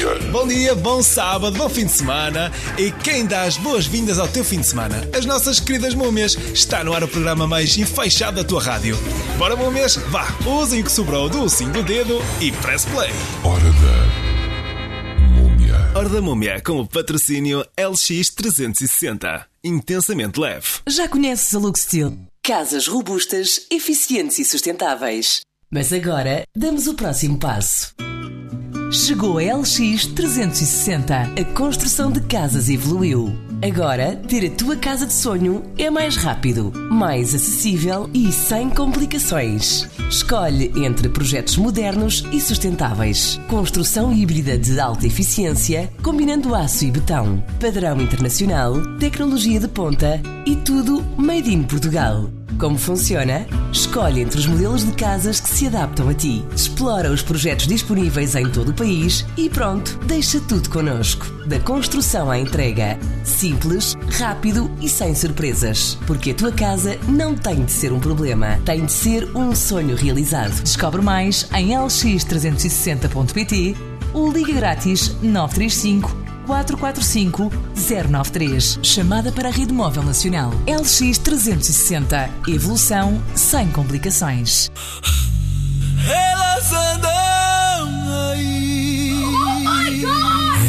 dia. Bom dia, bom sábado, bom fim de semana. E quem dá as boas-vindas ao teu fim de semana? As nossas queridas múmias. Está no ar o programa mais enfeixado da tua rádio. Bora, múmias? Vá, usem o que sobrou do ursinho do dedo e press play. Hora da Múmia. Hora da Múmia, com o patrocínio LX360. Intensamente leve. Já conheces a Luxsteel? Casas robustas, eficientes e sustentáveis. Mas agora, damos o próximo passo. Chegou a LX360. A construção de casas evoluiu. Agora, ter a tua casa de sonho é mais rápido, mais acessível e sem complicações. Escolhe entre projetos modernos e sustentáveis. Construção híbrida de alta eficiência, combinando aço e betão. Padrão internacional, tecnologia de ponta e tudo made in Portugal. Como funciona? Escolhe entre os modelos de casas que se adaptam a ti. Explora os projetos disponíveis em todo o país e pronto, deixa tudo connosco. Da construção à entrega. Simples, rápido e sem surpresas. Porque a tua casa não tem de ser um problema, tem de ser um sonho realizado. Descobre mais em lx360.pt ou liga grátis 935 445 093. Chamada para a Rede Móvel Nacional. LX360. Evolução sem complicações. Elas andam aí